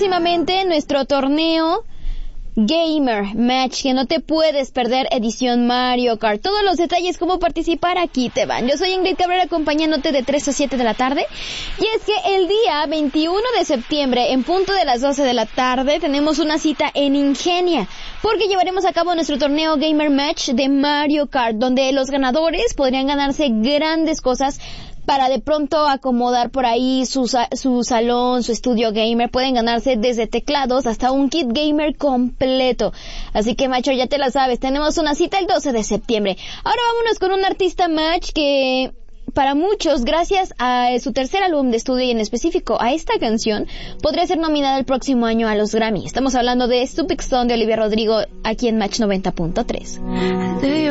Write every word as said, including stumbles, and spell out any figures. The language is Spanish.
próximamente nuestro torneo Gamer Match, que no te puedes perder, edición Mario Kart. Todos los detalles, cómo participar, aquí te van. Yo soy Ingrid Cabrera, acompañándote de tres a siete de la tarde. Y es que el día veintiuno de septiembre, en punto de las doce de la tarde, tenemos una cita en Ingenia, porque llevaremos a cabo nuestro torneo Gamer Match de Mario Kart, donde los ganadores podrían ganarse grandes cosas para de pronto acomodar por ahí su, su salón, su estudio gamer. Pueden ganarse desde teclados hasta un kit gamer completo. Así que, macho, ya te la sabes, tenemos una cita el doce de septiembre. Ahora vámonos con un artista match que, para muchos, gracias a su tercer álbum de estudio y en específico a esta canción, podría ser nominada el próximo año a los Grammy. Estamos hablando de Stupid Stone de Olivia Rodrigo, aquí en Match noventa punto tres.